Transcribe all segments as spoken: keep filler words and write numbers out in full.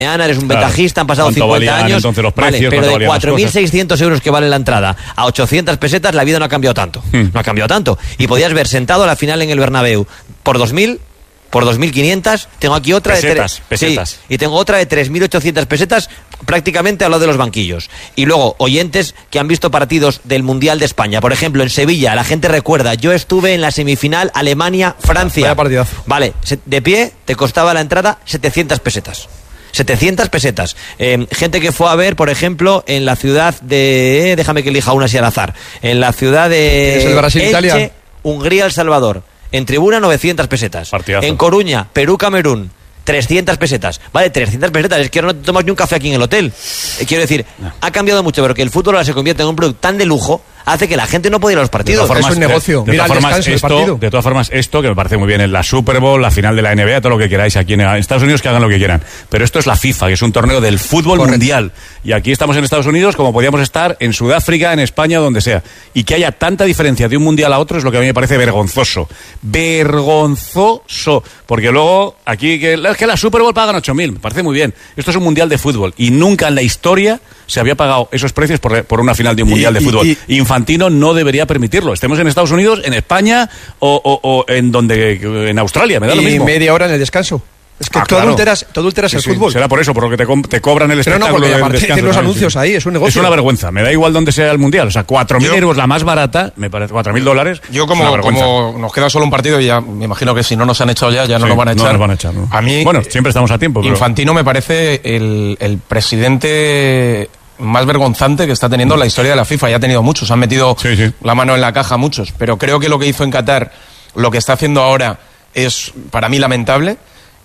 Ana, eres un ventajista, han pasado cincuenta años, entonces los precios, vale, pero de cuatro mil seiscientos euros que vale la entrada a ochocientas pesetas, la vida no ha cambiado tanto. Hmm. No ha cambiado tanto. Y podías ver sentado a la final en el Bernabéu por dos mil, por dos mil quinientas. Tengo aquí otra pesetas, de... pesetas. Sí, y tengo otra de tres mil ochocientas pesetas prácticamente al lado de los banquillos. Y luego, oyentes que han visto partidos del Mundial de España. Por ejemplo, en Sevilla, la gente recuerda, yo estuve en la semifinal Alemania-Francia. Vaya partidazo. Vale, de pie te costaba la entrada setecientas pesetas. setecientas pesetas. Eh, gente que fue a ver, por ejemplo, en la ciudad de... Eh, déjame que elija una así al azar. En la ciudad de... ¿Es el Brasil-Italia? Elche, Hungría-El Salvador. En tribuna, novecientas pesetas. Partidazo. En Coruña, Perú-Camerún, trescientas pesetas. Vale, trescientas pesetas. Es que ahora no te tomas ni un café aquí en el hotel. Eh, quiero decir, no. ha cambiado mucho, pero que el fútbol ahora se convierte en un producto tan de lujo hace que la gente no pueda ir a los partidos. Formas, es un negocio. De, de, Mira todas el formas, descanso esto, del partido. de todas formas, esto que me parece muy bien en la Super Bowl, la final de la N B A, todo lo que queráis aquí en Estados Unidos, que hagan lo que quieran. Pero esto es la FIFA, que es un torneo del fútbol Correcto. mundial. Y aquí estamos en Estados Unidos como podríamos estar en Sudáfrica, en España, donde sea. Y que haya tanta diferencia de un mundial a otro es lo que a mí me parece vergonzoso. Vergonzoso. Porque luego, aquí, que, es que la Super Bowl pagan ocho mil. Me parece muy bien. Esto es un mundial de fútbol. Y nunca en la historia se había pagado esos precios por, por una final de un mundial y, de fútbol. Y, y, Infantino no debería permitirlo. Estemos en Estados Unidos, en España o, o, o en donde en Australia, me da y lo mismo. Y media hora en el descanso. Es que ah, tú, claro. adulteras, tú adulteras sí, el sí, fútbol. Será por eso, por lo que te, co- te cobran el espectáculo. Pero no, porque del descanso, los ¿sabes? anuncios ahí, es un negocio. Es una vergüenza. Me da igual donde sea el mundial. O sea, cuatro mil euros la más barata, me parece, cuatro mil dólares. Yo como, como nos queda solo un partido y ya me imagino que si no nos han echado ya, ya no sí, nos van a echar. No nos van a echar, ¿no? A mí, bueno, siempre estamos a tiempo. Pero... Infantino me parece el, el presidente más vergonzante que está teniendo la historia de la FIFA. Ya ha tenido muchos, han metido sí, sí. la mano en la caja muchos. Pero creo que lo que hizo en Qatar, lo que está haciendo ahora, es para mí lamentable.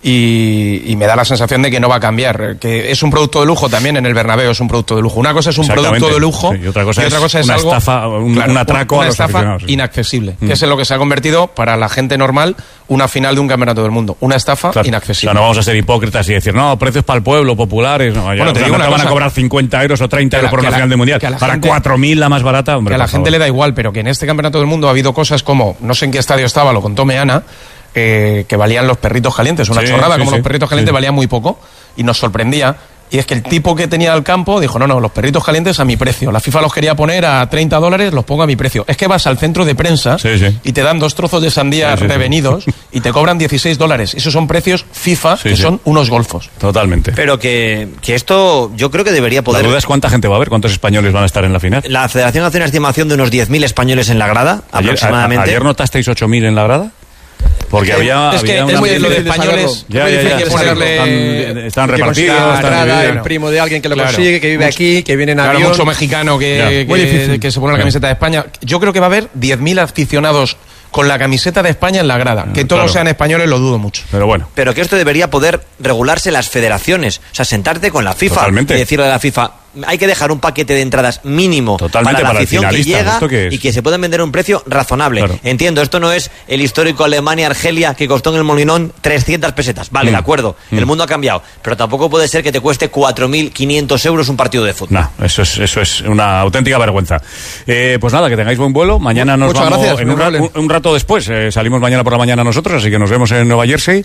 Y, y me da la sensación de que no va a cambiar, que es un producto de lujo también en el Bernabéu, es un producto de lujo. Una cosa es un producto de lujo sí, y otra cosa, y otra cosa es, es una algo, estafa, un, claro, un atraco una a los estafa aficionados, sí. inaccesible, mm. que es en lo que se ha convertido para la gente normal una final de un campeonato del mundo, una estafa claro. inaccesible. O sea, no vamos a ser hipócritas y decir, no, precios para el pueblo, populares, no, ya, bueno, te o sea, digo no una te van cosa, a cobrar cincuenta euros o treinta euros por una la, final de mundial, para gente, cuatro mil la más barata, hombre. Que a la por gente favor. le da igual, pero que en este campeonato del mundo ha habido cosas como, no sé en qué estadio estaba, lo contó Meana, Eh, que valían los perritos calientes, una sí, chorrada, sí, como sí, los perritos calientes sí. valían muy poco y nos sorprendía. Y es que el tipo que tenía al campo dijo, no, no, los perritos calientes a mi precio. La FIFA los quería poner a treinta dólares, los pongo a mi precio. Es que vas al centro de prensa sí, sí. y te dan dos trozos de sandía sí, sí, revenidos sí. y te cobran dieciséis dólares. Esos son precios FIFA, sí, que sí. son unos golfos. Totalmente. Pero que, que esto yo creo que debería poder... La duda es cuánta gente va a haber, cuántos españoles van a estar en la final. La Federación hace una estimación de unos diez mil españoles en la grada, ayer, aproximadamente. A, ¿Ayer notasteis ocho mil en la grada? Porque había, es que había es una muy lo de españoles ya, ya, ya, están, están repartidos, están entrada, el primo de alguien que lo claro. consigue, que vive mucho, aquí, que viene en claro, avión. mucho mexicano que, que, que se pone la camiseta de España. Yo creo que va a haber diez mil aficionados con la camiseta de España en la grada. Que todos claro. sean españoles lo dudo mucho. Pero bueno. Pero que esto debería poder regularse las federaciones. O sea, sentarte con la FIFA Totalmente. y decirle a la FIFA, hay que dejar un paquete de entradas mínimo Totalmente para la para afición que llega que y que se puedan vender a un precio razonable. Claro. Entiendo, esto no es el histórico Alemania-Argelia que costó en el Molinón trescientas pesetas. Vale, mm. de acuerdo, mm. el mundo ha cambiado. Pero tampoco puede ser que te cueste cuatro mil quinientos euros un partido de fútbol. No, eso es, eso es una auténtica vergüenza. Eh, pues nada, que tengáis buen vuelo. Mañana nos Muchas vamos gracias, en un, ra- un, un rato después. Eh, salimos mañana por la mañana nosotros, así que nos vemos en Nueva Jersey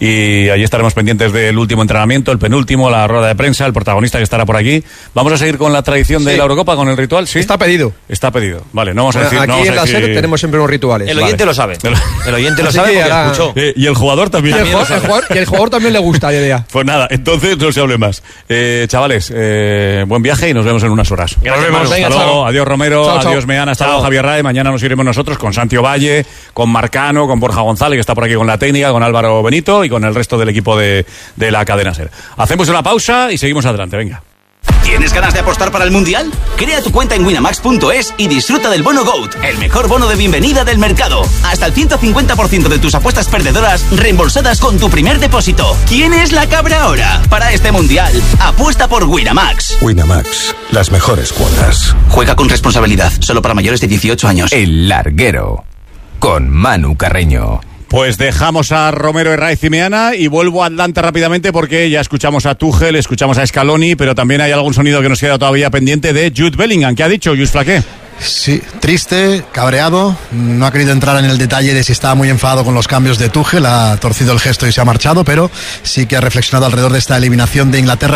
y allí estaremos pendientes del último entrenamiento, el penúltimo, la rueda de prensa, el protagonista que estará por aquí. Vamos a seguir con la tradición de sí. la Eurocopa, con el ritual, ¿sí? Está pedido. Está pedido. Vale, no vamos a decir... Aquí no vamos en a la decir... SER tenemos siempre unos rituales. El oyente vale. lo sabe. El oyente lo Así sabe porque ahora... escuchó. Eh, y el jugador también. Y el, jugador, el, jugador, y el jugador también le gusta la idea. Pues nada, entonces no se hable más. Eh, chavales, eh, buen viaje y nos vemos en unas horas. Nos vemos. Hasta luego. Adiós Romero, chao, chao. adiós Meana, hasta luego Javier Rae. Mañana nos iremos nosotros con Santi Valle, con Marcano, con Borja González, que está por aquí con la técnica, con Álvaro Benito y con el resto del equipo de, de la cadena SER. Hacemos una pausa y seguimos adelante, venga. ¿Tienes ganas de apostar para el Mundial? Crea tu cuenta en winamax punto es y disfruta del bono GOAT, el mejor bono de bienvenida del mercado. Hasta el ciento cincuenta por ciento de tus apuestas perdedoras reembolsadas con tu primer depósito. ¿Quién es la cabra ahora? Para este Mundial, apuesta por Winamax. Winamax, las mejores cuotas. Juega con responsabilidad, solo para mayores de dieciocho años. El Larguero, con Manu Carreño. Pues dejamos a Romero, Herraiz y Meana y vuelvo a Atlanta rápidamente porque ya escuchamos a Tuchel, escuchamos a Scaloni, pero también hay algún sonido que nos queda todavía pendiente de Jude Bellingham. ¿Qué ha dicho Jules Flaqué? Sí, triste, cabreado, no ha querido entrar en el detalle de si estaba muy enfadado con los cambios de Tuchel, ha torcido el gesto y se ha marchado, pero sí que ha reflexionado alrededor de esta eliminación de Inglaterra.